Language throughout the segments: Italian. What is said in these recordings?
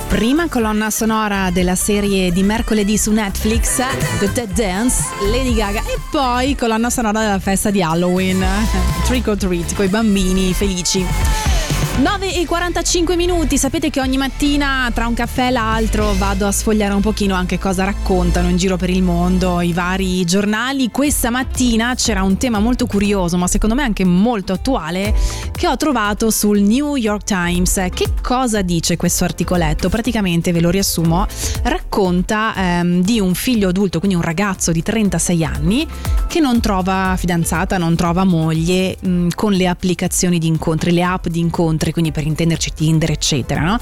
Prima colonna sonora della serie di mercoledì su Netflix, The Dead Dance, Lady Gaga, e poi colonna sonora della festa di Halloween, Trick or Treat, coi bambini felici. 9:45. Sapete che ogni mattina tra un caffè e l'altro vado a sfogliare un pochino anche cosa raccontano in giro per il mondo i vari giornali. Questa mattina c'era un tema molto curioso, ma secondo me anche molto attuale, che ho trovato sul New York Times. Che cosa dice questo articoletto? Praticamente, ve lo riassumo, racconta di un figlio adulto, quindi un ragazzo di 36 anni che non trova fidanzata, non trova moglie con le applicazioni di incontri, le app di incontri, quindi per intenderci Tinder eccetera, no?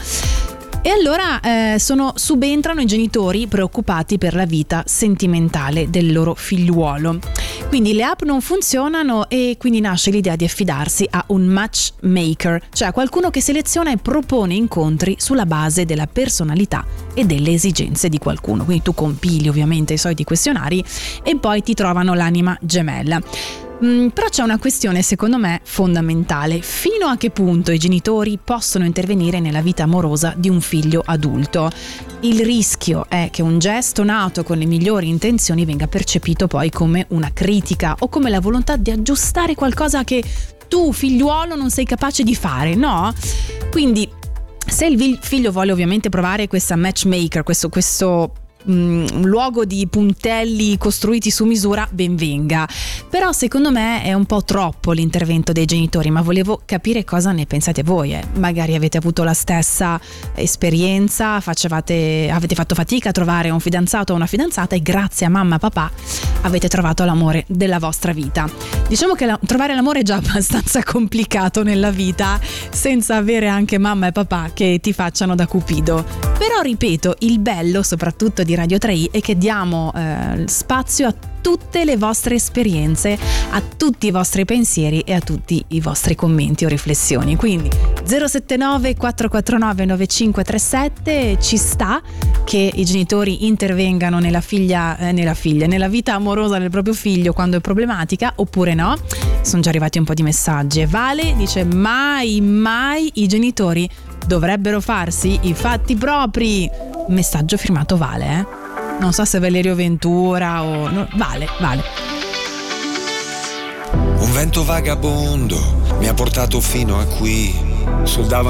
E allora subentrano i genitori preoccupati per la vita sentimentale del loro figliuolo. Quindi le app non funzionano e quindi nasce l'idea di affidarsi a un matchmaker, cioè qualcuno che seleziona e propone incontri sulla base della personalità e delle esigenze di qualcuno. Quindi tu compili ovviamente i soliti questionari e poi ti trovano l'anima gemella. Però c'è una questione secondo me fondamentale: fino a che punto i genitori possono intervenire nella vita amorosa di un figlio adulto? Il rischio è che un gesto nato con le migliori intenzioni venga percepito poi come una critica o come la volontà di aggiustare qualcosa che tu, figliuolo, non sei capace di fare, no? Quindi se il figlio vuole ovviamente provare questa matchmaker, questo un luogo di puntelli costruiti su misura, ben venga. Però secondo me è un po' troppo l'intervento dei genitori, ma volevo capire cosa ne pensate voi. Magari avete avuto la stessa esperienza, avete fatto fatica a trovare un fidanzato o una fidanzata e grazie a mamma e papà avete trovato l'amore della vostra vita. Diciamo che trovare l'amore è già abbastanza complicato nella vita senza avere anche mamma e papà che ti facciano da cupido. Però ripeto, il bello soprattutto di Radio 3i è che diamo spazio a tutte le vostre esperienze, a tutti i vostri pensieri e a tutti i vostri commenti o riflessioni. Quindi 079 449 9537, ci sta che i genitori intervengano nella vita amorosa del proprio figlio quando è problematica, oppure no? Sono già arrivati un po' di messaggi e Vale dice mai i genitori dovrebbero farsi i fatti propri. Messaggio firmato Vale, non so se Valerio Ventura o no, Vale. Un vento vagabondo mi ha portato fino a qui, sul davanti